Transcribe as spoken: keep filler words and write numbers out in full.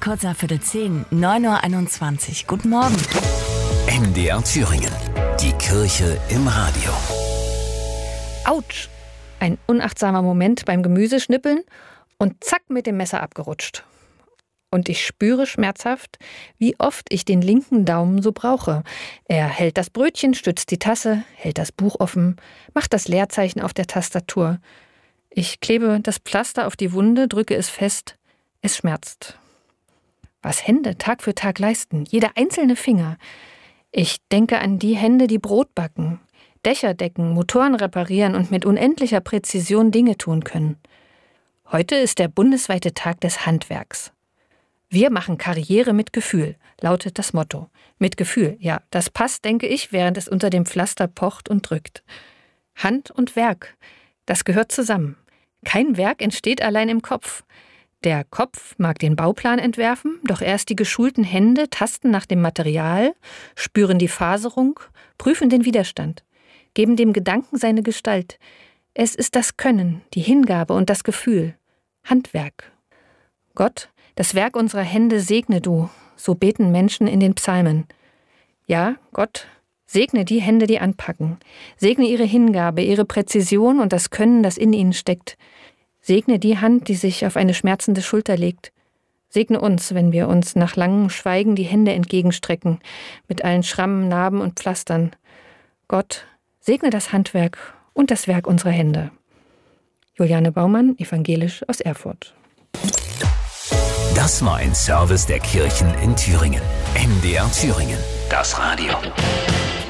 kurz nach Viertel zehn, neun Uhr einundzwanzig. Guten Morgen. M D R Thüringen. Die Kirche im Radio. Autsch! Ein unachtsamer Moment beim Gemüseschnippeln und zack mit dem Messer abgerutscht. Und ich spüre schmerzhaft, wie oft ich den linken Daumen so brauche. Er hält das Brötchen, stützt die Tasse, hält das Buch offen, macht das Leerzeichen auf der Tastatur. Ich klebe das Pflaster auf die Wunde, drücke es fest. Es schmerzt. Was Hände Tag für Tag leisten, jeder einzelne Finger. Ich denke an die Hände, die Brot backen, Dächer decken, Motoren reparieren und mit unendlicher Präzision Dinge tun können. Heute ist der bundesweite Tag des Handwerks. Wir machen Karriere mit Gefühl, lautet das Motto. Mit Gefühl, ja, das passt, denke ich, während es unter dem Pflaster pocht und drückt. Hand und Werk, das gehört zusammen. Kein Werk entsteht allein im Kopf. Der Kopf mag den Bauplan entwerfen, doch erst die geschulten Hände tasten nach dem Material, spüren die Faserung, prüfen den Widerstand, geben dem Gedanken seine Gestalt. Es ist das Können, die Hingabe und das Gefühl. Handwerk. Gott, das Werk unserer Hände segne du, so beten Menschen in den Psalmen. Ja, Gott, segne die Hände, die anpacken. Segne ihre Hingabe, ihre Präzision und das Können, das in ihnen steckt. Segne die Hand, die sich auf eine schmerzende Schulter legt. Segne uns, wenn wir uns nach langem Schweigen die Hände entgegenstrecken, mit allen Schrammen, Narben und Pflastern. Gott, segne das Handwerk und das Werk unserer Hände. Juliane Baumann, evangelisch aus Erfurt. Das war ein Service der Kirchen in Thüringen. M D R Thüringen, das Radio.